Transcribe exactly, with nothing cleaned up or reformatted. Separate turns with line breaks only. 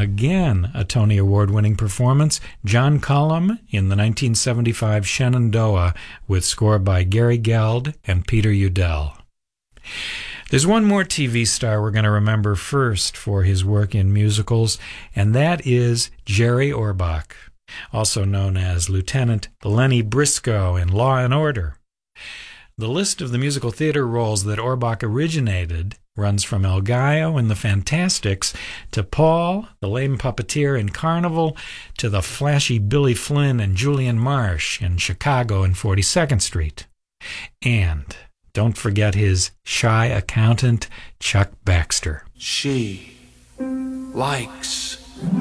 again a Tony Award-winning performance, John Cullum in the nineteen seventy-five Shenandoah with score by Gary Geld and Peter Udell. There's one more T V star we're going to remember first for his work in musicals, and that is Jerry Orbach, also known as Lieutenant Lenny Briscoe in Law and Order. The list of the musical theater roles that Orbach originated runs from El Gallo in The Fantastics to Paul, the lame puppeteer in Carnival, to the flashy Billy Flynn and Julian Marsh in Chicago and forty-second Street. And don't forget his shy accountant, Chuck Baxter.
She likes